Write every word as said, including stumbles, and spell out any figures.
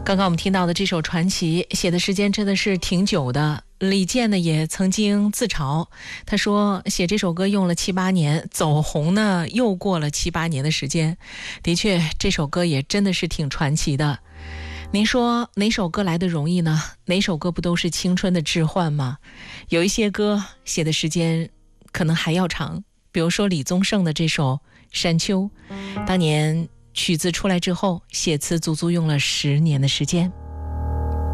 刚刚我们听到的这首传奇写的时间真的是挺久的，李健呢也曾经自嘲，他说写这首歌用了七八年，走红呢又过了七八年的时间。的确，这首歌也真的是挺传奇的。您说哪首歌来的容易呢？哪首歌不都是青春的置换吗？有一些歌写的时间可能还要长，比如说李宗盛的这首《山丘》，当年曲子出来之后，写词足足用了十年的时间。